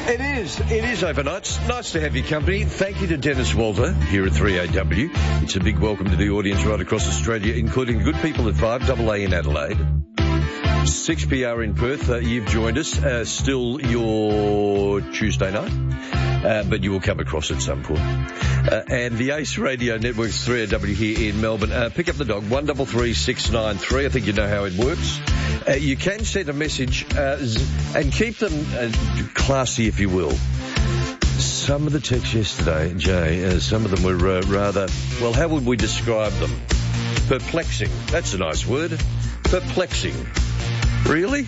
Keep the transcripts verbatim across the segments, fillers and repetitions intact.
It is. It is overnights. Nice to have your company. Thank you to Dennis Walter here at three A W. It's a big welcome to the audience right across Australia, including the good people at five A A in Adelaide. six P R in Perth. Uh, you've joined us. Uh, still your Tuesday night, uh, but you will come across at some point. Uh, and the Ace Radio Network's three A W here in Melbourne. Uh, pick up the dog, one three three six nine three. I think you know how it works. Uh, you can send a message uh, and keep them uh, classy, if you will. Some of the texts yesterday, Jay, uh, some of them were uh, rather, well, how would we describe them? Perplexing. That's a nice word. Perplexing. Really?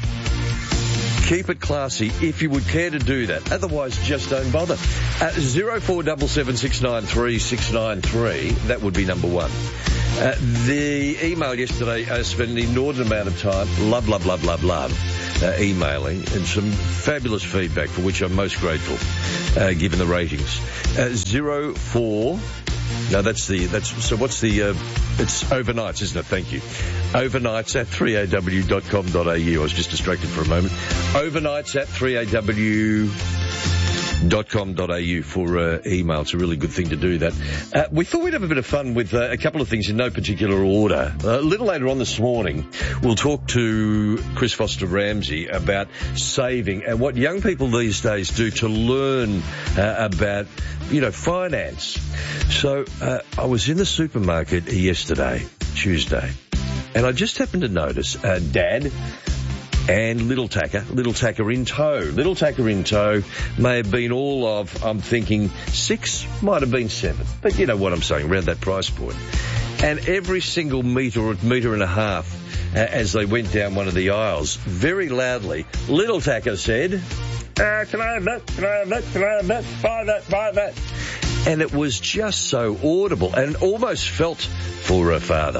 Keep it classy if you would care to do that. Otherwise, just don't bother. Uh, zero four seven seven six nine three six nine three, that would be number one. Uh, the email yesterday uh, spent an inordinate amount of time, love, love, love, love, love, uh, emailing, and some fabulous feedback for which I'm most grateful, uh, given the ratings. Uh, zero four... No, that's the, that's, so what's the, uh, it's overnights, isn't it? Thank you. Overnights at three A W dot com dot A U. I was just distracted for a moment. Overnights at three A W dot com dot A U for uh, email. It's a really good thing to do that. Uh, we thought we'd have a bit of fun with uh, a couple of things in no particular order. Uh, a little later on this morning, we'll talk to Chris Foster Ramsey about saving and what young people these days do to learn uh, about, you know, finance. So uh, I was in the supermarket yesterday, Tuesday, and I just happened to notice uh, Dad and Little Tacker, Little Tacker in tow. Little Tacker in tow may have been all of, I'm thinking, six, might have been seven. But you know what I'm saying, around that price point. And every single metre or metre and a half, uh, as they went down one of the aisles, very loudly, Little Tacker said, uh, can I have that, can I have that, can I have that, buy that, buy that. And it was just so audible and almost felt for her father.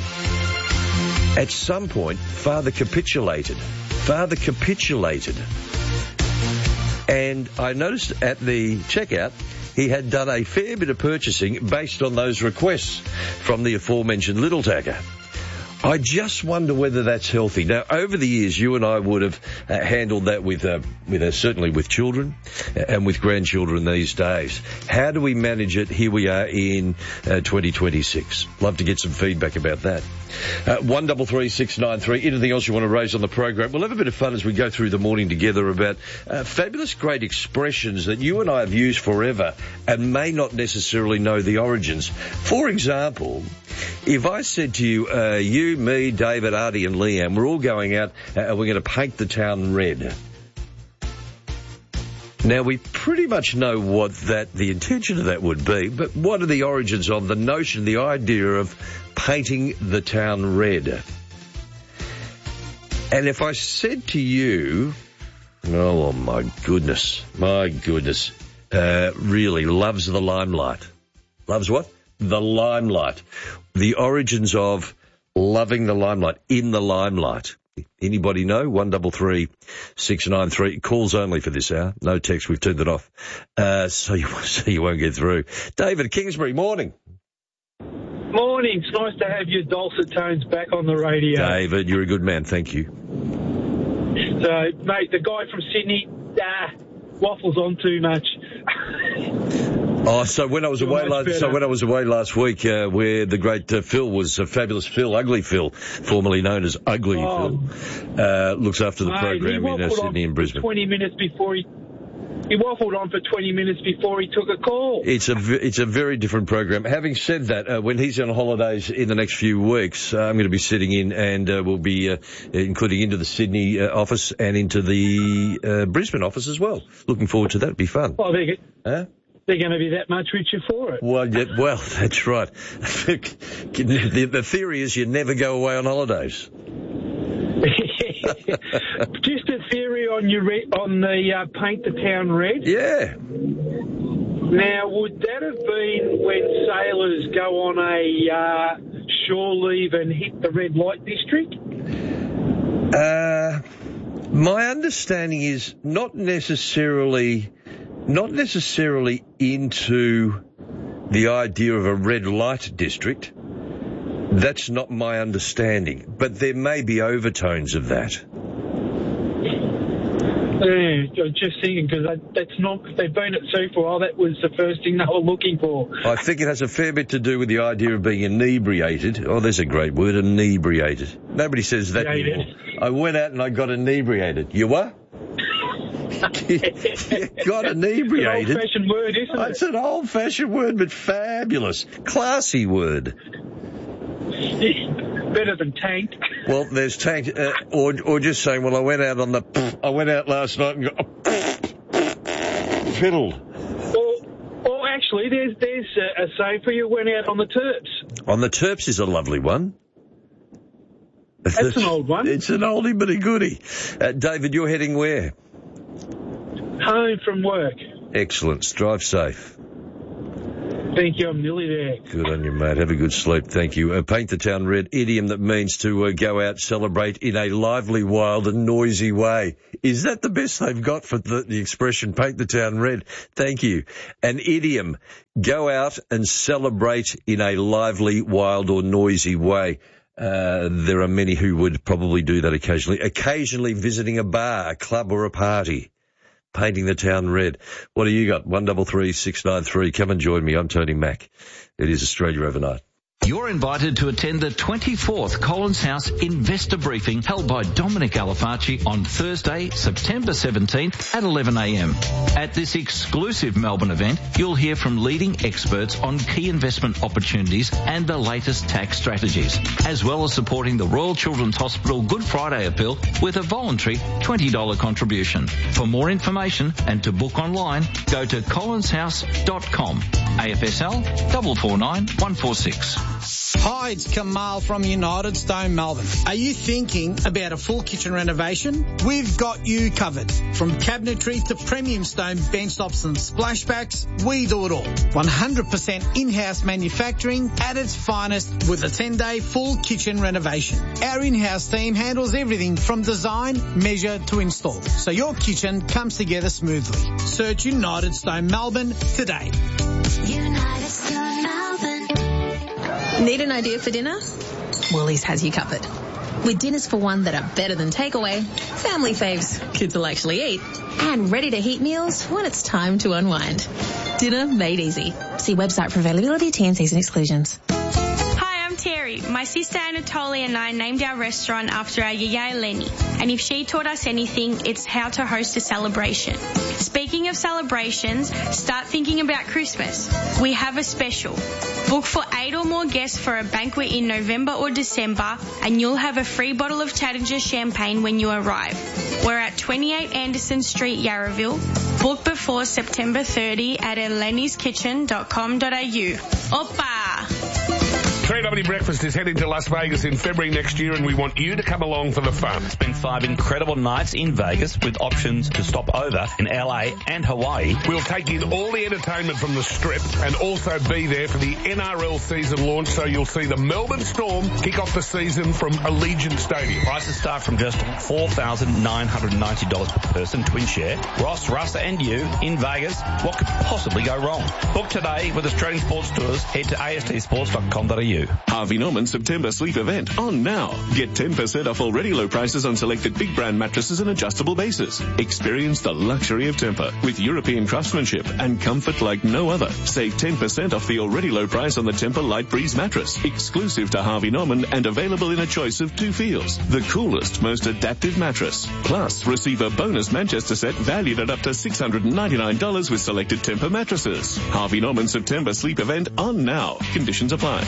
At some point, Father capitulated. Father capitulated. And I noticed at the checkout, he had done a fair bit of purchasing based on those requests from the aforementioned Little Tacker. I just wonder whether that's healthy. Now, over the years, you and I would have uh, handled that with, uh, with uh, certainly with children and with grandchildren these days. How do we manage it? Here we are in uh, twenty twenty-six. Love to get some feedback about that. Uh, one three three six nine three. Anything else you want to raise on the program? We'll have a bit of fun as we go through the morning together about uh, fabulous, great expressions that you and I have used forever and may not necessarily know the origins. For example, if I said to you, uh, you, me, David, Artie and Leanne, we're all going out uh, and we're going to paint the town red. Now, we pretty much know what that, the intention of that would be, but what are the origins of the notion, the idea of painting the town red? And if I said to you, oh my goodness, my goodness, uh, really loves the limelight. Loves what? The limelight. The origins of loving the limelight, in the limelight. Anybody know? one three three six nine three. Calls only for this hour. No text. We've turned it off. Uh, so you, so you won't get through. David Kingsbury, morning. Morning. It's nice to have your dulcet tones back on the radio. David, you're a good man. Thank you. So, mate, the guy from Sydney, ah, waffles on too much. Oh, so when I was away last, so when I was away last week, uh, where the great uh, Phil was, uh, fabulous Phil, Ugly Phil, formerly known as Ugly oh. Phil, uh, looks after the mate, program in uh, Sydney and Brisbane. Twenty minutes before he, he waffled on for twenty minutes before he took a call. It's a it's a very different program. Having said that, uh, when he's on holidays in the next few weeks, uh, I'm going to be sitting in, and uh, we'll be uh, including into the Sydney uh, office and into the uh, Brisbane office as well. Looking forward to that. It'll be fun. Oh, there you go. Huh? They're going to be that much richer for it. Well, yeah, well, that's right. the, the theory is you never go away on holidays. Just a theory on your re- on the uh, paint the town red. Yeah. Now, would that have been when sailors go on a uh, shore leave and hit the red light district? Uh, my understanding is not necessarily. Not necessarily into the idea of a red light district. That's not my understanding. But there may be overtones of that. Yeah, I was just thinking, because that, that's not, they've been at sea for a while, that was the first thing they were looking for. I think it has a fair bit to do with the idea of being inebriated. Oh, there's a great word, inebriated. Nobody says that anymore. I went out and I got inebriated. You what? You got inebriated. It's an old-fashioned word, isn't it? It's an old-fashioned word, but fabulous. Classy word. Better than tanked. Well, there's tanked, uh, or or just saying, well, I went out on the, I went out last night and got fiddled. Or, or actually, there's there's a, a say for you, went out on the Terps. On the Terps is a lovely one. That's an old one. It's an oldie but a goodie. Uh, David, you're heading where? Home from work. Excellent. Drive safe. Thank you, I'm nearly there. Good on you, mate. Have a good sleep. Thank you. Uh, paint the town red, idiom that means to uh, go out, celebrate in a lively, wild and noisy way. Is that the best they've got for the, the expression, paint the town red? Thank you. An idiom, go out and celebrate in a lively, wild or noisy way. Uh, there are many who would probably do that occasionally. Occasionally visiting a bar, a club or a party. Painting the town red. What do you got? one double three six nine three. Come and join me. I'm Tony Mack. It is Australia Overnight. You're invited to attend the twenty-fourth Collins House Investor Briefing held by Dominic Alifacci on Thursday, September seventeenth at eleven a m. At this exclusive Melbourne event, you'll hear from leading experts on key investment opportunities and the latest tax strategies, as well as supporting the Royal Children's Hospital Good Friday appeal with a voluntary twenty dollars contribution. For more information and to book online, go to collins house dot com. A F S L four four nine one four six. Hi, it's Kamal from United Stone Melbourne. Are you thinking about a full kitchen renovation? We've got you covered. From cabinetry to premium stone bench tops and splashbacks, we do it all. one hundred percent in-house manufacturing at its finest with a ten-day full kitchen renovation. Our in-house team handles everything from design, measure to install, so your kitchen comes together smoothly. Search United Stone Melbourne today. United Stone Melbourne. Need an idea for dinner? Woolies has you covered. With dinners for one that are better than takeaway, family faves kids will actually eat, and ready-to-heat meals when it's time to unwind. Dinner made easy. See website for availability, T and Cs and exclusions. Hi, I'm Terry. My sister Anatolia and I named our restaurant after our yaya Lenny, and if she taught us anything, it's how to host a celebration. Speaking of celebrations, start thinking about Christmas. We have a special. Book for eight or more guests for a banquet in November or December, and you'll have a free bottle of Taittinger champagne when you arrive. We're at twenty-eight Anderson Street, Yarraville. Book before September thirtieth at eleni's kitchen dot com dot a u. Oppa! three W Breakfast is heading to Las Vegas in February next year, and we want you to come along for the fun. Spend five incredible nights in Vegas with options to stop over in L A and Hawaii. We'll take in all the entertainment from the Strip and also be there for the N R L season launch, so you'll see the Melbourne Storm kick off the season from Allegiant Stadium. Prices start from just four thousand nine hundred ninety dollars per person, twin share. Ross, Russ and you in Vegas. What could possibly go wrong? Book today with Australian Sports Tours. Head to a s t sports dot com dot a u. Harvey Norman September sleep event on now. Get ten percent off already low prices on selected big brand mattresses and adjustable bases. Experience the luxury of Tempur with European craftsmanship and comfort like no other. Save ten percent off the already low price on the Tempur Light Breeze mattress, exclusive to Harvey Norman and available in a choice of two feels. The coolest, most adaptive mattress. Plus, receive a bonus Manchester set valued at up to six hundred ninety-nine dollars with selected Tempur mattresses. Harvey Norman September sleep event on now. Conditions apply.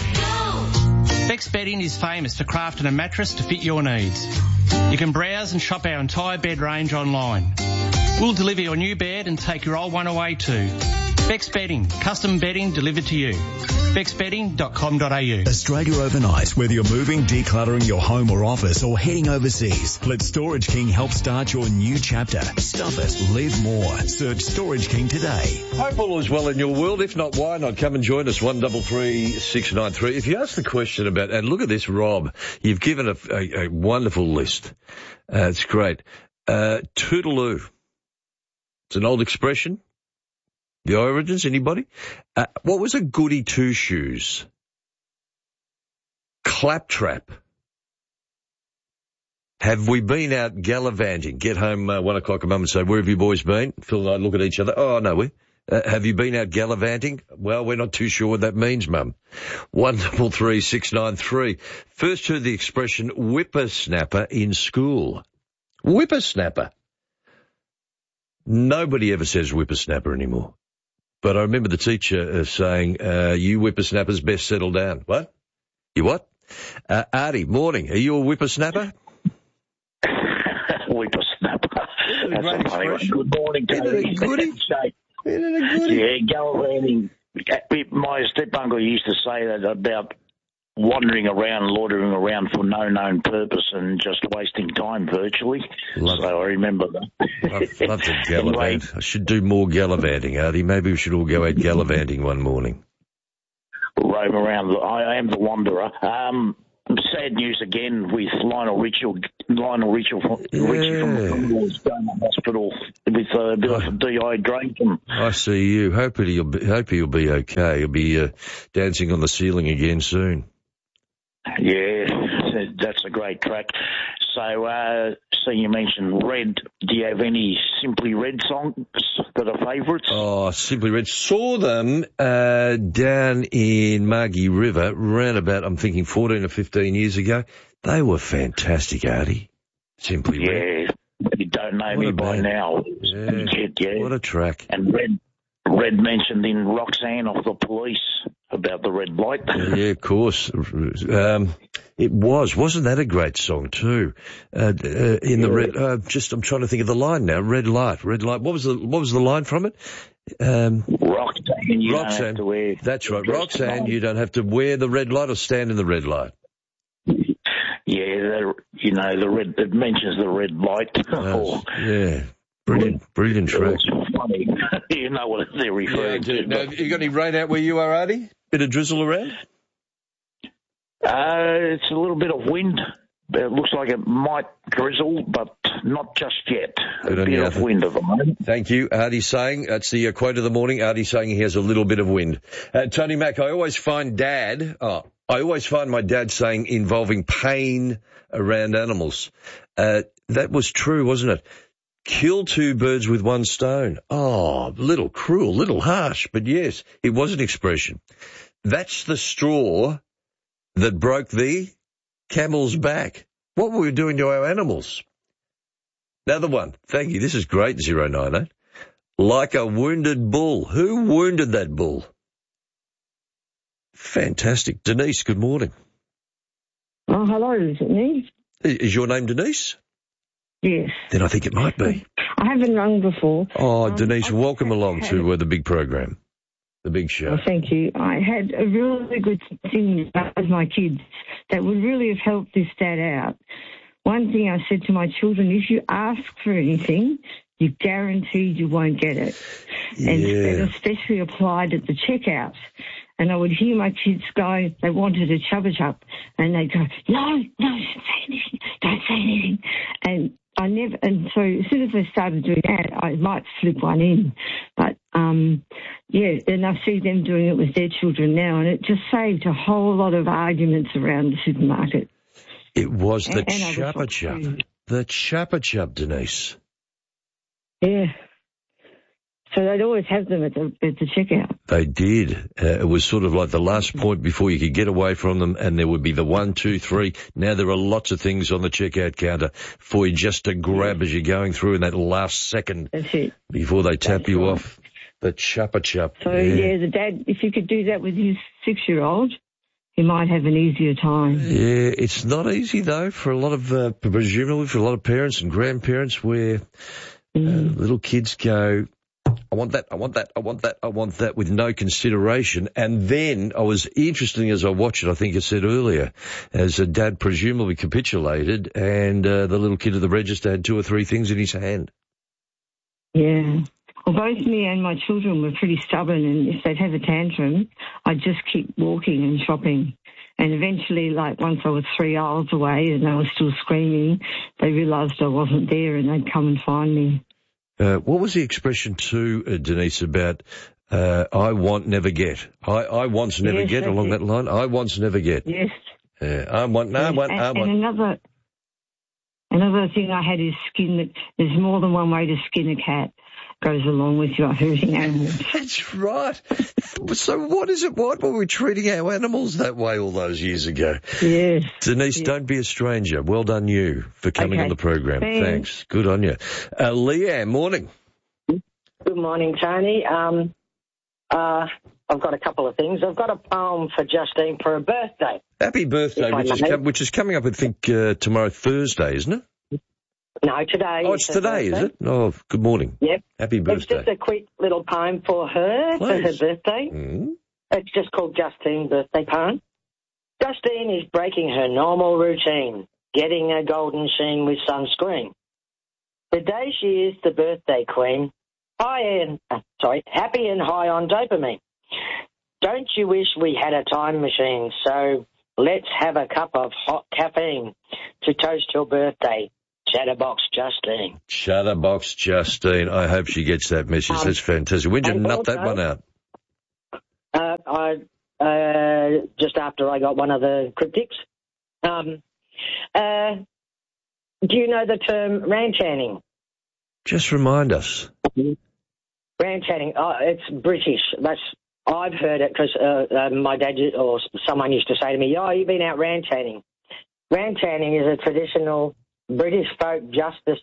Bex Bedding is famous for crafting a mattress to fit your needs. You can browse and shop our entire bed range online. We'll deliver your new bed and take your old one away too. Bex Bedding, custom bedding delivered to you. bex bedding dot com dot a u. Australia Overnight, whether you're moving, decluttering your home or office, or heading overseas, let Storage King help start your new chapter. Stuff it, live more. Search Storage King today. Hope all is well in your world. If not, why not? Come and join us, one double three six nine three. If you ask the question about, and look at this, Rob, you've given a, a, a wonderful list. Uh, it's great. Uh, toodaloo. It's an old expression. The origins, anybody? Uh, what was a goody two-shoes? Claptrap. Have we been out gallivanting? Get home uh, one o'clock a mum and say, where have you boys been? Phil and I look at each other. Oh, no, we. Uh, have you been out gallivanting? Well, we're not too sure what that means, Mum. One double three six nine three. First heard the expression whippersnapper in school. Whippersnapper. Nobody ever says whippersnapper anymore. But I remember the teacher uh, saying, uh, you whippersnappers best settle down. What? You what? Uh, Artie, morning. Are you a whippersnapper? Whippersnapper. That's a funny one. Good morning, Tony. Good. Yeah, gallivanting. My step-uncle used to say that about wandering around, loitering around for no known purpose and just wasting time virtually. Love so I remember that. Love, love to gallivant. Anyway, I should do more gallivanting, Artie. Maybe we should all go out gallivanting one morning. Roam around. I am the wanderer. Um, sad news again with Lionel Richie. Lionel Richie from, yeah. Richie from the Commodores going to hospital with a bit of dehydration. I see you. Hope he'll be, hope he'll be okay. He'll be uh, dancing on the ceiling again soon. Yeah, that's a great track. So, uh, so you mentioned Red. Do you have any Simply Red songs that are favourites? Oh, Simply Red. Saw them uh, down in Margie River, round about, I'm thinking, fourteen or fifteen years ago. They were fantastic, Artie. Simply yeah, Red. Yeah, you don't know what me by band. Now. Yeah. yeah. What a track. And Red, Red mentioned in Roxanne of the Police about the red light. Yeah, of course. Um, it was. Wasn't that a great song too? Uh, uh, in the yeah. red, uh, just, I'm trying to think of the line now. Red light, red light. What was the, what was the line from it? Um, Roxanne, you Roxanne. don't have to wear. That's right. Roxanne, you don't have to wear the red light or stand in the red light. Yeah, the, you know, the red, it mentions the red light. Oh, yeah. Brilliant, brilliant track. It's funny. You know what they're referring yeah, to. Now, have you got any rain out where you are, Artie? Bit of drizzle around? Uh, it's a little bit of wind. It looks like it might drizzle, but not just yet. A Good bit of wind at the moment. Thank you. Artie saying, that's the uh, quote of the morning, Artie saying he has a little bit of wind. Uh, Tony Mack, I always find Dad, oh, I always find my dad saying involving pain around animals. Uh, that was true, wasn't it? Kill two birds with one stone. Oh, little cruel, little harsh, but yes, it was an expression. That's the straw that broke the camel's back. What were we doing to our animals? Another one. Thank you. This is great, zero nine eight. Like a wounded bull. Who wounded that bull? Fantastic. Denise, good morning. Oh, hello. Is it me? Is your name Denise? Yes. Then I think it might be. I haven't rung before. Oh, um, Denise, I welcome along to uh, the big program, the big show. Oh, thank you. I had a really good thing with my kids that would really have helped this dad out. One thing I said to my children, if you ask for anything, you're guaranteed you won't get it. Yeah. And that especially applied at the checkout. And I would hear my kids go, they wanted a chubba chub, and they'd go, no, no, don't say anything, don't say anything. And I never, and so as soon as I started doing that, I might slip one in. But, um, yeah, and I see them doing it with their children now, and it just saved a whole lot of arguments around the supermarket. It was the and, and chubba chub. The chubba chub, Denise. Yeah. So they'd always have them at the, at the checkout. They did. Uh, it was sort of like the last point before you could get away from them, and there would be the one, two, three. Now there are lots of things on the checkout counter for you just to grab as you're going through in that last second. That's it. Before they tap That's you right. off. The chuppa chup. So, yeah. yeah, the dad, if you could do that with his six-year-old, he might have an easier time. Yeah, it's not easy, though, for a lot of, uh, presumably for a lot of parents and grandparents where uh, Mm. little kids go, I want that, I want that, I want that, I want that, with no consideration. And then I was interesting as I watched it, I think I said earlier, as a dad presumably capitulated and uh, the little kid at the register had two or three things in his hand. Yeah. Well, both me and my children were pretty stubborn, and if they'd have a tantrum, I'd just keep walking and shopping. And eventually, like once I was three aisles away and they were still screaming, they realised I wasn't there and they'd come and find me. Uh, what was the expression too, uh, Denise, about uh, I want, never get? I, I wants, never Yes, get, that's along it. that line? I wants, never get. Yes. Uh, I want, no, I want, and, I want. and another, Another thing I had is skin. That there's more than one way to skin a cat. Goes along with your hurting animals. That's right. So what is it? Why were we treating our animals that way all those years ago? Yes. Denise, yes. don't be a stranger. Well done you for coming okay. on the program. Thanks. Thanks. Good on you. Uh, Leanne, morning. Good morning, Tony. Um, uh, I've got a couple of things. I've got a poem for Justine for her birthday. Happy birthday, which is, com- which is coming up, I think, uh, tomorrow, Thursday, isn't it? No, today. Oh, it's today, birthday. is it? Oh, good morning. Yep. Happy birthday. It's just a quick little poem for her, Please. for her birthday. Mm. It's just called Justine Birthday Poem. Justine is breaking her normal routine, getting a golden sheen with sunscreen. Today she is the birthday queen, high and, uh, sorry, happy and high on dopamine. Don't you wish we had a time machine? So let's have a cup of hot caffeine to toast your birthday. Chatterbox Justine. Chatterbox Justine. I hope she gets that message. Um, That's fantastic. When did you nut also, that one out? Uh, I uh, just after I got one of the cryptics. Um, uh, do you know the term rantanning? Just remind us. Rantanning. Oh, it's British. That's I've heard it because uh, uh, my dad or someone used to say to me, "Oh, you've been out rantanning." Rantanning is a traditional British folk justice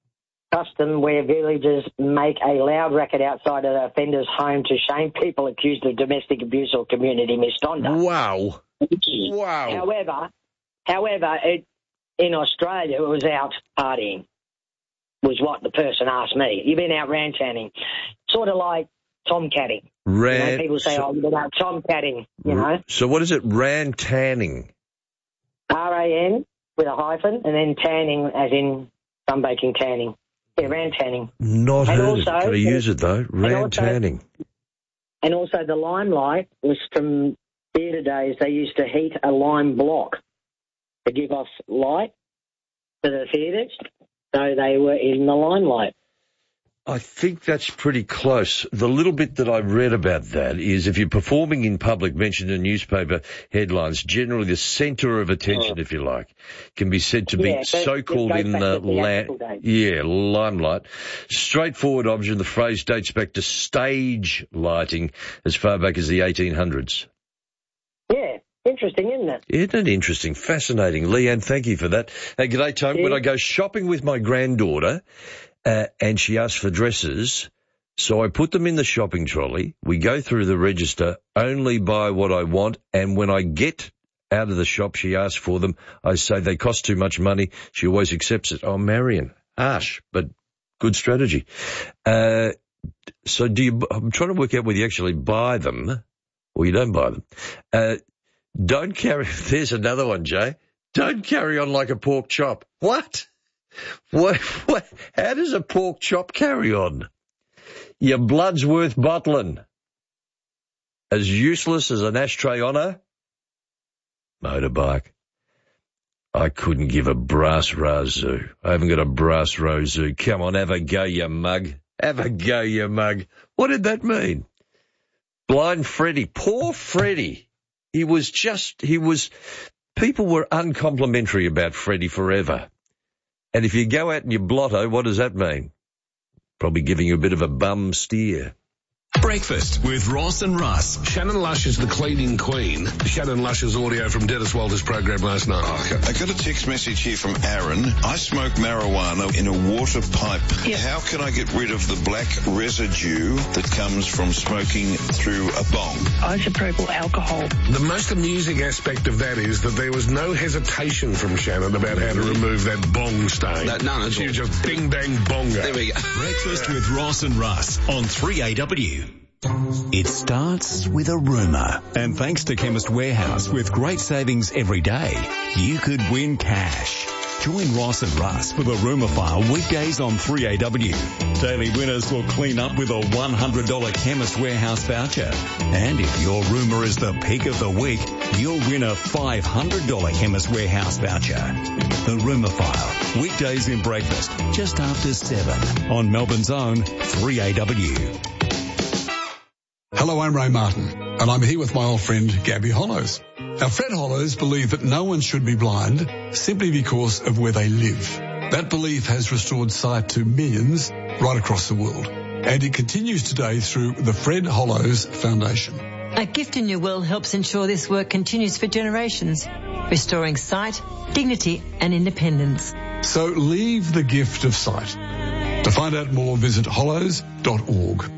custom where villagers make a loud racket outside an offender's home to shame people accused of domestic abuse or community misconduct. Wow. Wow. However, however, it, in Australia, it was out partying, was what the person asked me. You've been out rantanning. Sort of like tomcatting. Ran- you know, people say, so, oh, you've been out tomcatting, you know. So what is it, rantanning? R A N with a hyphen, and then tanning as in sunbaking tanning. Yeah, rantanning. Not and heard also, it. Got to use it, though. Rantanning. And also the limelight was from theatre days. They used to heat a lime block to give off light to the theatres, so they were in the limelight. I think that's pretty close. The little bit that I read about that is if you're performing in public, mentioned in newspaper headlines, generally the centre of attention, oh. if you like, can be said to be yeah, so-called in the, la- yeah, limelight. Straightforward option. The phrase dates back to stage lighting as far back as the eighteen hundreds. Yeah. Interesting, isn't it? Isn't it interesting? Fascinating. Leanne, thank you for that. Hey, g'day, Tom. Yeah. When I go shopping with my granddaughter, Uh, and she asked for dresses, so I put them in the shopping trolley. We go through the register, only buy what I want, and when I get out of the shop, she asks for them. I say they cost too much money. She always accepts it. Oh, Marion, harsh, but good strategy. Uh, so do you? I'm trying to work out whether you actually buy them or you don't buy them. Uh, don't carry. There's another one, Jay. Don't carry on like a pork chop. What? What, what, how does a pork chop carry on? Your blood's worth bottling. As useless as an ashtray on a motorbike. I couldn't give a brass razoo. I haven't got a brass razoo. Come on, have a go, you mug. Have a go, you mug. What did that mean? Blind Freddie. Poor Freddie. He was just, he was, people were uncomplimentary about Freddie forever. And if you go out and you blotto, what does that mean? Probably giving you a bit of a bum steer. Breakfast with Ross and Russ. Shannon Lush is the cleaning queen. Shannon Lush's audio from Dennis Walter's program last night. Oh, I got a text message here from Aaron. I smoke marijuana in a water pipe. Yep. How can I get rid of the black residue that comes from smoking through a bong? Isopropyl alcohol. The most amusing aspect of that is that there was no hesitation from Shannon about how to remove that bong stain. No, none at all. She was just bing bang bongo. There we go. Breakfast with Ross and Russ on three A W. It starts with a rumour. And thanks to Chemist Warehouse, with great savings every day, you could win cash. Join Ross and Russ for the Rumour File weekdays on three A W. Daily winners will clean up with a one hundred dollars Chemist Warehouse voucher. And if your rumour is the peak of the week, you'll win a five hundred dollars Chemist Warehouse voucher. The Rumour File, weekdays in breakfast, just after seven on Melbourne's own three A W. Hello, I'm Ray Martin, and I'm here with my old friend Gabby Hollows. Now, Fred Hollows believed that no one should be blind simply because of where they live. That belief has restored sight to millions right across the world. And it continues today through the Fred Hollows Foundation. A Gift in Your Will helps ensure this work continues for generations, restoring sight, dignity and independence. So leave the gift of sight. To find out more, visit hollows dot org.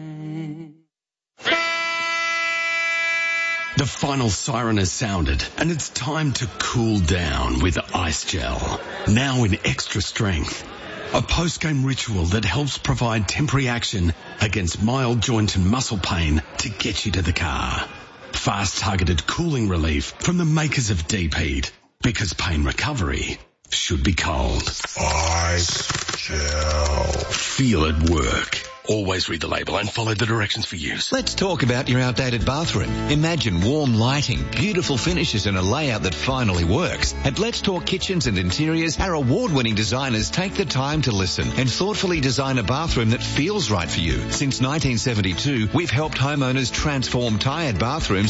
The final siren has sounded and it's time to cool down with Ice Gel. Now in extra strength. A post-game ritual that helps provide temporary action against mild joint and muscle pain to get you to the car. Fast targeted cooling relief from the makers of Deep Heat. Because pain recovery should be cold. Ice Gel. Feel it work. Always read the label and follow the directions for use. Let's talk about your outdated bathroom. Imagine warm lighting, beautiful finishes and a layout that finally works. At Let's Talk Kitchens and Interiors, our award-winning designers take the time to listen and thoughtfully design a bathroom that feels right for you. Since nineteen seventy-two, we've helped homeowners transform tired bathrooms